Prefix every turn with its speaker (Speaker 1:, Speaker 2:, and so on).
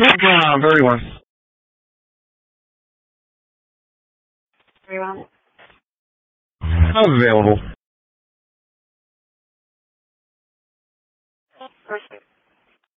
Speaker 1: What's going on, 31?
Speaker 2: 31.
Speaker 1: I'm available.
Speaker 2: Perfect.